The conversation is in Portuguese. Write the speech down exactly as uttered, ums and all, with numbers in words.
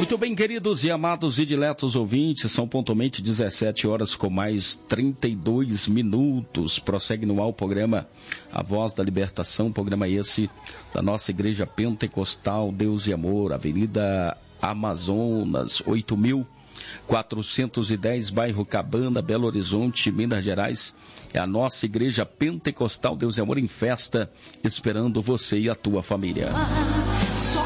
Muito bem, queridos e amados e diletos ouvintes, são pontualmente dezessete horas com mais trinta e dois minutos. Prossegue no ar o programa A Voz da Libertação, programa esse da nossa Igreja Pentecostal Deus e Amor, Avenida Amazonas, oito mil quatrocentos e dez, bairro Cabana, Belo Horizonte, Minas Gerais. É a nossa Igreja Pentecostal Deus e Amor em festa, esperando você e a tua família. Só